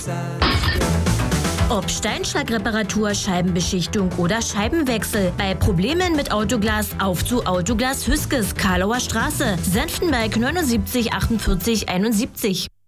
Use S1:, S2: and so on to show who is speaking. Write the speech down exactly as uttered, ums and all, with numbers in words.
S1: Ob Steinschlagreparatur, Scheibenbeschichtung oder Scheibenwechsel. Bei Problemen mit Autoglas auf zu Autoglas Hüskes, Karlauer Straße, Senftenberg neunundsiebzig achtundvierzig einundsiebzig.